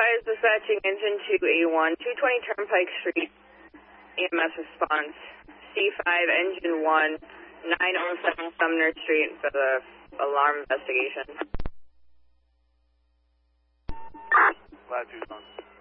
advise dispatching engine 2A1, 220 Turnpike Street, EMS response, C5, engine 1, 907 Sumner Street for the alarm investigation. Latitude on.